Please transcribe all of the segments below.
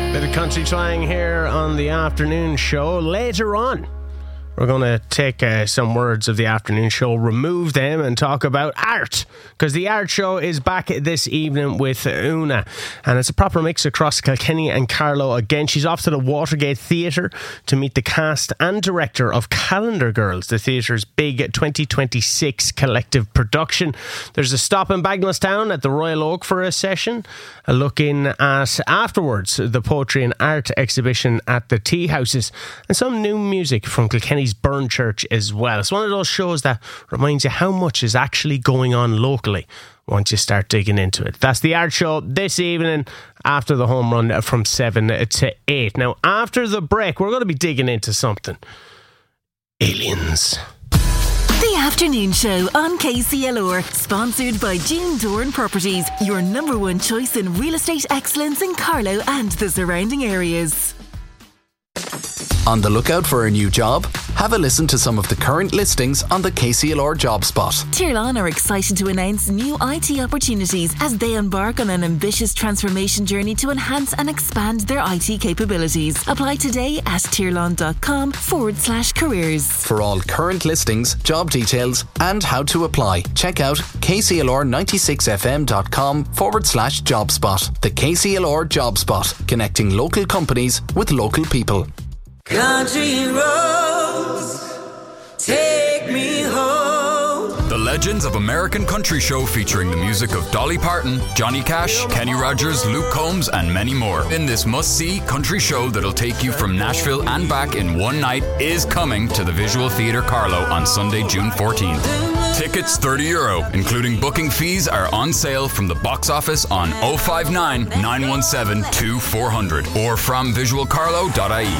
Bit of country twang here on the afternoon show. Later on, we're going to take some words of the afternoon show, remove them, and talk about art. Because the art show is back this evening with Una. And it's a proper mix across Kilkenny and Carlow again. She's off to the Watergate Theatre to meet the cast and director of Calendar Girls, the theatre's big 2026 collective production. There's a stop in Bagnallstown at the Royal Oak for a session. Looking at, afterwards, the poetry and art exhibition at the Tea Houses. And some new music from Kilkenny's Burn Church as well. It's one of those shows that reminds you how much is actually going on locally once you start digging into it. That's the art show this evening after the home run from 7 to 8. Now, after the break, we're going to be digging into something. Aliens. The Afternoon Show on KCLR, sponsored by June Dorn Properties, your number one choice in real estate excellence in Carlow and the surrounding areas. On the lookout for a new job? Have a listen to some of the current listings on the KCLR Job Spot. Tirlan are excited to announce new IT opportunities as they embark on an ambitious transformation journey to enhance and expand their IT capabilities. Apply today at tirlan.com/careers. For all current listings, job details, and how to apply, check out kclr96fm.com/jobspot. The KCLR Job Spot, connecting local companies with local people. Country roads, take me home. The Legends of American Country Show, featuring the music of Dolly Parton, Johnny Cash, Kenny Rogers, Luke Combs, and many more. In this must-see country show that'll take you from Nashville and back in one night is coming to the Visual Theatre Carlow on Sunday, June 14th. Tickets €30, including booking fees, are on sale from the box office on 059 917 2400 or from visualcarlow.ie.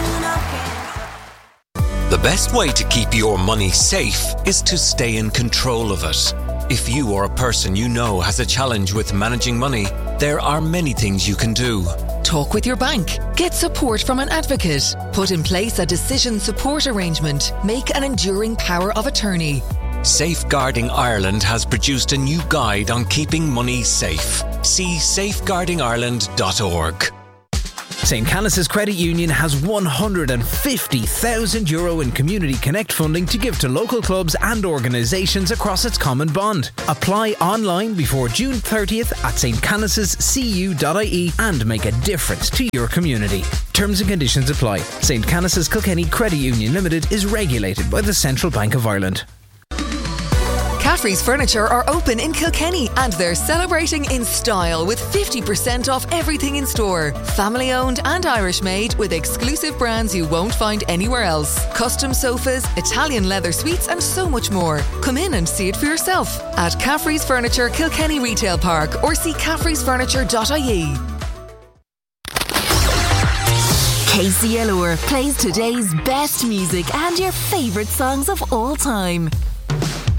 The best way to keep your money safe is to stay in control of it. If you or a person you know has a challenge with managing money, there are many things you can do. Talk with your bank. Get support from an advocate. Put in place a decision support arrangement. Make an enduring power of attorney. Safeguarding Ireland has produced a new guide on keeping money safe. See safeguardingireland.org. St. Canice's Credit Union has €150,000 in Community Connect funding to give to local clubs and organisations across its common bond. Apply online before June 30th at stcanicescu.ie and make a difference to your community. Terms and conditions apply. St. Canice's Kilkenny Credit Union Limited is regulated by the Central Bank of Ireland. Caffrey's Furniture are open in Kilkenny and they're celebrating in style with 50% off everything in store. Family owned and Irish made with exclusive brands you won't find anywhere else. Custom sofas, Italian leather suites and so much more. Come in and see it for yourself at Caffrey's Furniture Kilkenny Retail Park or see caffreysfurniture.ie. KCLR plays today's best music and your favourite songs of all time.